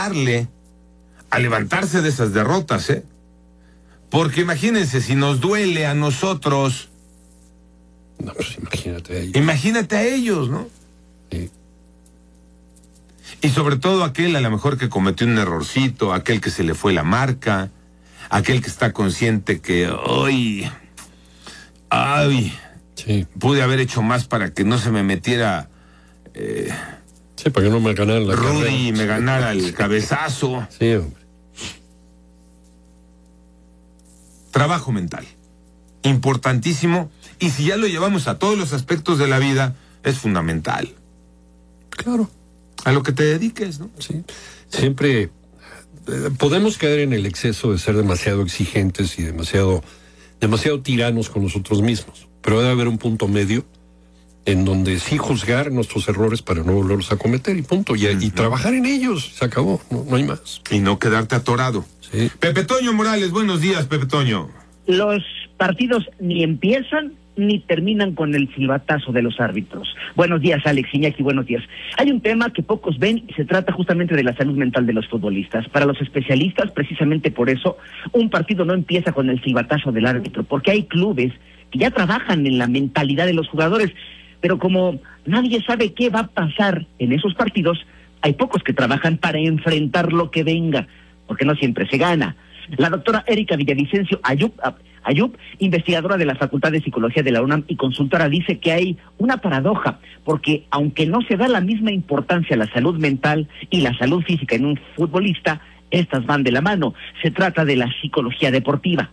ayudarle a levantarse de esas derrotas, ¿eh? Porque imagínense, si nos duele a nosotros... No, pues imagínate a ellos. Imagínate a ellos, ¿no? Sí. Y sobre todo aquel a lo mejor que cometió un errorcito, aquel que se le fue la marca, aquel que está consciente que hoy... Ay, sí, pude haber hecho más para que no se me metiera... sí, para que no me ganara la Rudy carrera. y me ganara el cabezazo. Sí, hombre. Trabajo mental. Importantísimo. Y si ya lo llevamos a todos los aspectos de la vida, es fundamental. Claro. A lo que te dediques, ¿no? Sí. Siempre podemos caer en el exceso de ser demasiado exigentes y demasiado tiranos con nosotros mismos. Pero debe haber un punto medio en donde sí juzgar nuestros errores para no volverlos a cometer y punto. Y trabajar en ellos. Se acabó. No hay más. Y no quedarte atorado. Sí. Pepe Toño Morales, buenos días, Pepe Toño. Los partidos ni empiezan ni terminan con el silbatazo de los árbitros. Buenos días, Alex, Iñaki, buenos días. Hay un tema que pocos ven y se trata justamente de la salud mental de los futbolistas. Para los especialistas, precisamente por eso, un partido no empieza con el silbatazo del árbitro, porque hay clubes que ya trabajan en la mentalidad de los jugadores, pero como nadie sabe qué va a pasar en esos partidos, hay pocos que trabajan para enfrentar lo que venga, porque no siempre se gana. La doctora Erika Villavicencio Ayub, investigadora de la Facultad de Psicología de la UNAM y consultora, dice que hay una paradoja, porque aunque no se da la misma importancia a la salud mental y la salud física en un futbolista, estas van de la mano. Se trata de la psicología deportiva.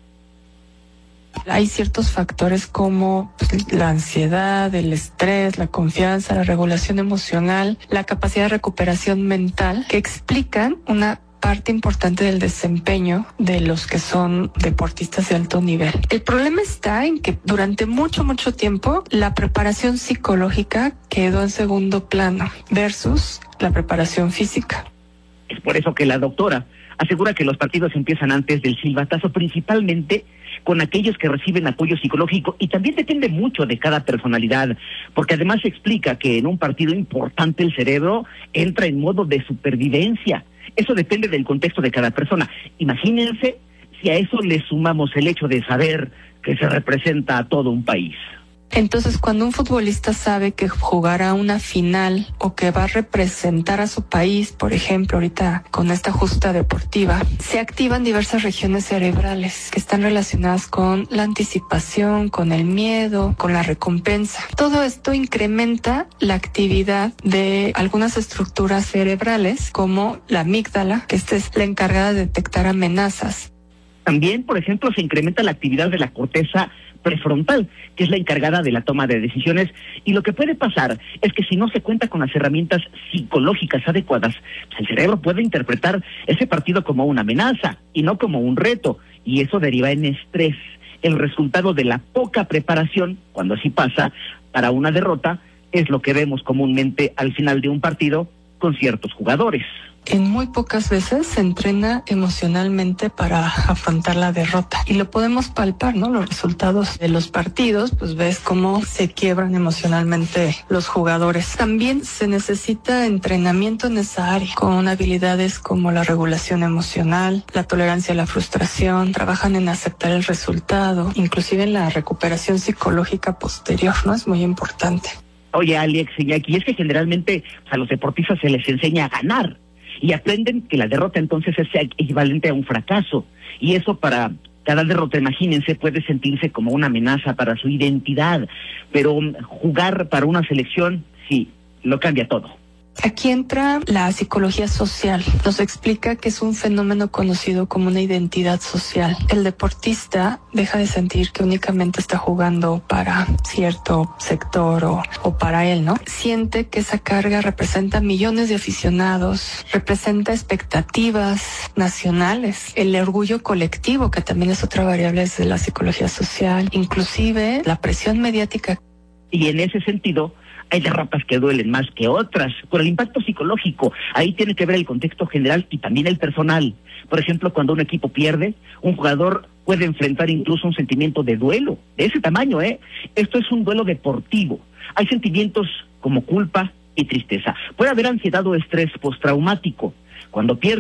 Hay ciertos factores como la ansiedad, el estrés, la confianza, la regulación emocional, la capacidad de recuperación mental, que explican una parte importante del desempeño de los que son deportistas de alto nivel. El problema está en que durante mucho tiempo la preparación psicológica quedó en segundo plano versus la preparación física. Es por eso que la doctora asegura que los partidos empiezan antes del silbatazo, principalmente con aquellos que reciben apoyo psicológico, y también depende mucho de cada personalidad, porque además se explica que en un partido importante el cerebro entra en modo de supervivencia. Eso depende del contexto de cada persona. Imagínense si a eso le sumamos el hecho de saber que se representa a todo un país. Entonces, cuando un futbolista sabe que jugará una final o que va a representar a su país, por ejemplo, ahorita con esta justa deportiva, se activan diversas regiones cerebrales que están relacionadas con la anticipación, con el miedo, con la recompensa. Todo esto incrementa la actividad de algunas estructuras cerebrales, como la amígdala, que esta es la encargada de detectar amenazas. También, por ejemplo, se incrementa la actividad de la corteza prefrontal, que es la encargada de la toma de decisiones, y lo que puede pasar es que si no se cuenta con las herramientas psicológicas adecuadas, el cerebro puede interpretar ese partido como una amenaza y no como un reto, y eso deriva en estrés, el resultado de la poca preparación. Cuando así pasa, para una derrota, es lo que vemos comúnmente al final de un partido con ciertos jugadores. En muy pocas veces se entrena emocionalmente para afrontar la derrota y lo podemos palpar, ¿no? Los resultados de los partidos, pues ves cómo se quiebran emocionalmente los jugadores. También se necesita entrenamiento en esa área, con habilidades como la regulación emocional, la tolerancia a la frustración, trabajan en aceptar el resultado, inclusive en la recuperación psicológica posterior, ¿no? Es muy importante. Oye, Alex, y es que generalmente a los deportistas se les enseña a ganar, y aprenden que la derrota entonces es equivalente a un fracaso, y eso para cada derrota, imagínense, puede sentirse como una amenaza para su identidad, pero jugar para una selección, sí, lo cambia todo. Aquí entra la psicología social. Nos explica que es un fenómeno conocido como una identidad social. El deportista deja de sentir que únicamente está jugando para cierto sector o para él, ¿no? Siente que esa carga representa millones de aficionados, representa expectativas nacionales, el orgullo colectivo, que también es otra variable de la psicología social, inclusive la presión mediática. Y en ese sentido, hay derrotas que duelen más que otras, por el impacto psicológico. Ahí tiene que ver el contexto general y también el personal. Por ejemplo, cuando un equipo pierde, un jugador puede enfrentar incluso un sentimiento de duelo, de ese tamaño, ¿eh? Esto es un duelo deportivo. Hay sentimientos como culpa y tristeza. Puede haber ansiedad o estrés postraumático. Cuando pierde